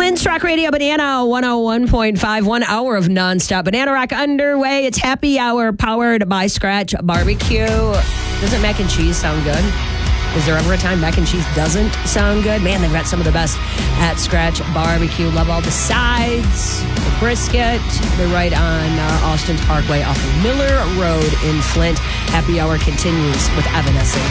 Flint's Rock Radio Banana 101.5, 1 hour of nonstop Banana Rock underway. It's happy hour powered by Scratch Barbecue. Doesn't mac and cheese sound good? Is there ever a time mac and cheese doesn't sound good? Man, they've got some of the best at Scratch Barbecue. Love all the sides, the brisket. They're right on Austin's Parkway off of Miller Road in Flint. Happy hour continues with Evanescence.